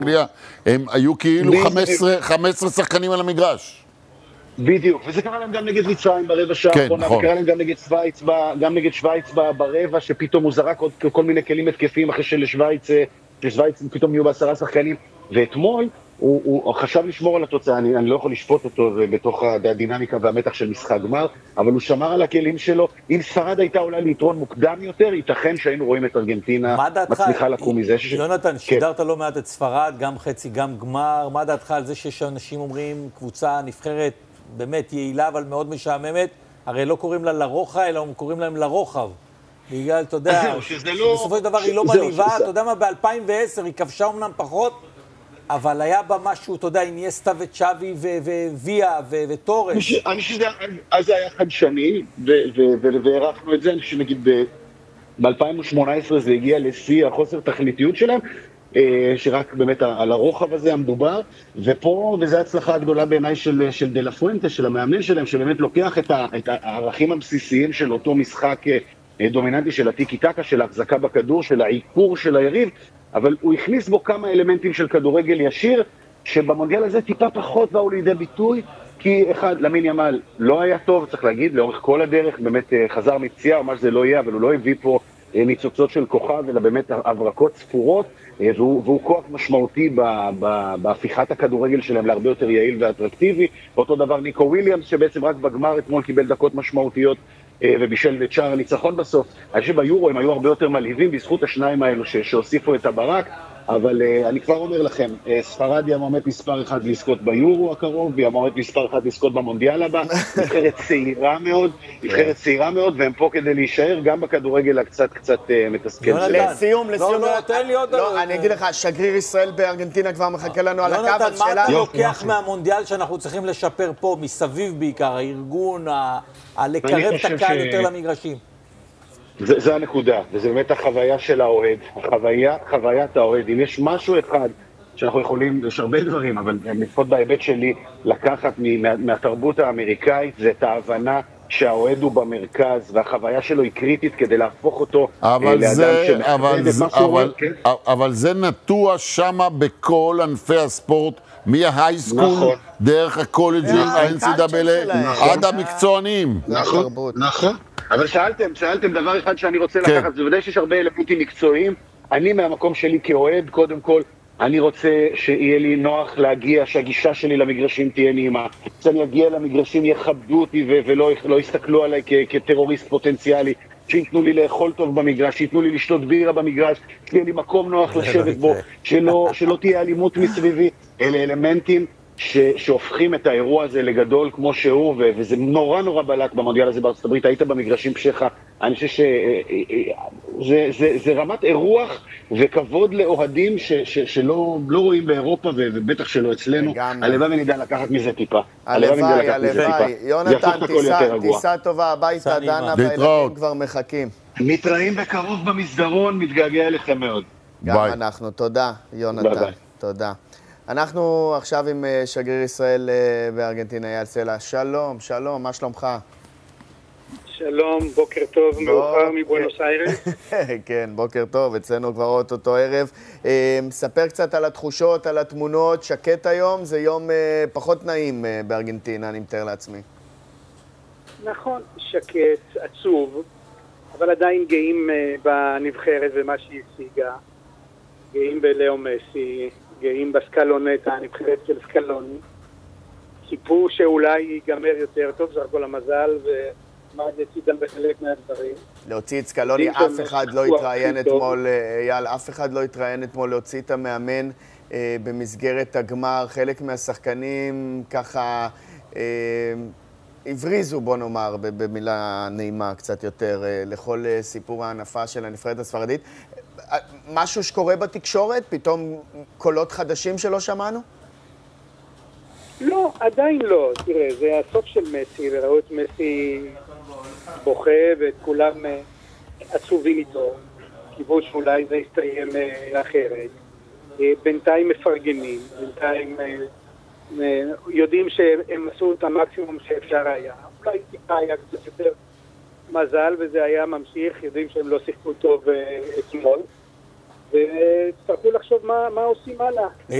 באנגליה, הם היו כאילו 15 שחקנים על המגרש. בדיוק, וזה קרה להם גם נגד מצרים ברבע שעה האחרונה, וקרה להם גם נגד שוויץ ברבע, שפתאום הוא זרק עוד כל מיני כלים התקפים אחרי שלשוויץ פתאום יהיו ב10 שחקנים, ואתמול הוא חשב לשמור על התוצאה, אני לא יכול לשפוט אותו בתוך הדינמיקה והמתח של משחק גמר, אבל הוא שמר על הכלים שלו. אם ספרד הייתה עולה ליתרון מוקדם יותר, ייתכן שהיינו רואים את ארגנטינה מצליחה לקום מזה. יונתן, שידרת לא מעט את ספרד, גם חצי, גם גמר, מה דעתך על זה שיש אנשים אומרים, קבוצה נבחרת באמת יעילה אבל מאוד משעממת, הרי לא קוראים לה לרוחה, אלא קוראים להם לרוחב. בגלל, אתה יודע, בסופו של דבר היא לא מניבה, אתה יודע מה, ב-2010 היא כבשה אמנם פחות, אבל היה בה משהו, אתה יודע, אינייסטה וצ'אבי וויה וטורס. אני חושב אז זה היה חדשני, והערכנו את זה, אני חושב שנגיד ב-2018 זה הגיע לשיא החוסר תכליתיות שלהם, שרק באמת על הרוחב הזה המדובר, ופה, וזו ההצלחה הגדולה בעיניי של דלה פואנטה, של המאמן שלהם, שבאמת לוקח את הערכים הבסיסיים של אותו משחק דומיננטי של הטיקי טקה, של ההחזקה בכדור, של העיקור של היריב, אבל הוא הכניס בו כמה אלמנטים של כדורגל ישיר, שבמונדיאל הזה טיפה פחות באו לידי ביטוי, כי אחד, למין ימל לא היה טוב, צריך להגיד, לאורך כל הדרך, באמת חזר מפציעה או מה שזה לא יהיה, אבל הוא לא הביא פה ניצוצות של כוכב, אלא באמת הברקות ספורות, והוא כוח משמעותי בהפיכת הכדורגל שלהם להרבה יותר יעיל ואטרקטיבי. אותו דבר ניקו וויליאמס, שבעצם רק בגמר אתמול קיבל דקות משמעותיות, ובישל את שער הניצחון בסוף. אני חושב ביורו הם היו הרבה יותר מלהיבים בזכות השניים האלו שהוסיפו את הברק, אבל אני כבר אומר לכם, ספרד היא המועמדת מספר 1 לזכות ביורו הקרוב, והיא המועמדת מספר 1 לזכות במונדיאל הבא. נבחרת צעירה מאוד, והם פה כדי להישאר גם בכדורגל הקצת מתסכל. לסיום, אני אגיד לך, שגריר ישראל בארגנטינה כבר מחכה לנו על הקו. מה אתה לוקח מהמונדיאל שאנחנו צריכים לשפר פה, מסביב בעיקר, הארגון, לקרב את הקהל יותר למגרשים? זה הנקודה, וזה באמת החוויה של האוהד, חוויית האוהד. אם יש משהו אחד שאנחנו יכולים, יש הרבה דברים, אבל לפחות בהיבט שלי, לקחת מהתרבות האמריקאית, זה את ההבנה שהאוהד הוא במרכז, והחוויה שלו היא קריטית כדי להפוך אותו לאדם שמכבד את מה שהוא רואה. אבל זה נטוע שמה בכל ענפי הספורט, מההייסקול, דרך הקולג'ים, ה-NCAA, עד המקצוענים. נכון. אבל שאלתם דבר אחד שאני רוצה לקחת, זה ודאי שיש הרבה אלמנטים מקצועיים. אני מהמקום שלי כאוהד, קודם כל, אני רוצה שיהיה לי נוח להגיע, שהגישה שלי למגרשים תהיה נעימה. שאני אגיע למגרשים, יכבדו אותי ולא יסתכלו עליי כטרוריסט פוטנציאלי. שיתנו לי לאכול טוב במגרש, שיתנו לי לשתות בירה במגרש, שיהיה לי מקום נוח לשבת בו, שלא תהיה אלימות מסביבי. אלה אלמנטים שהופכים את האירוע הזה לגדול כמו שהוא, וזה נורא בלט במונדיאל הזה בארצות הברית. היית במגרשים שלך, אני חושב שזה רמת אירוח וכבוד לאוהדים שלא רואים באירופה, ובטח שלא אצלנו. הלוואי ונדע לקחת מזה טיפה. הלוואי. יונתן, טיסה טובה הביתה, דנה והילדים כבר מחכים. מתראים בקרוב במסדרון, מתגעגע אליכם מאוד. גם אנחנו, תודה יונתן, תודה. אנחנו עכשיו עם שגריר ישראל בארגנטינה, אייל סלע. שלום, מה שלומך? שלום, בוקר טוב, מאוחר מבואנוס איירס. כן, בוקר טוב, אצלנו כבר אותו ערב. ספר קצת על התחושות, על התמונות. שקט היום, זה יום פחות נעים בארגנטינה, אני מתאר לעצמי. נכון, שקט, עצוב, אבל עדיין גאים בנבחרת ומה שהיא השיגה. גאים בלאו מסי, גאים בסקלונט, הנבחרת של סקלוני. ציפו שאולי ייגמר יותר טוב, זה הכל המזל, ומעד לצידם בחלק מהדברים. להוציא את סקלוני, אף אחד לא התראיין אתמול, אייל, אף אחד לא התראיין אתמול להוציא את המאמן במסגרת הגמר. חלק מהשחקנים ככה הבריזו, בוא נאמר, במילה נעימה קצת יותר, לכל סיפור ההנפה של הנבחרת הספרדית. משהו שקורה בתקשורת? פתאום קולות חדשים שלא שמענו? לא, עדיין לא. תראה, זה הסוף של מסי, וראו את מסי בוכה, ואת כולם עצובים איתו. קיוו שאולי זה יסתיים אחרת. בינתיים מפרגנים, בינתיים יודעים שהם עשו את המקסימום שאפשר היה. אולי טיפה היה קצת יותר מזל, וזה היה ממשיך. יודעים שהם לא שיחקו טוב אתמול. וצטרכו לחשוב מה עושים הלאה.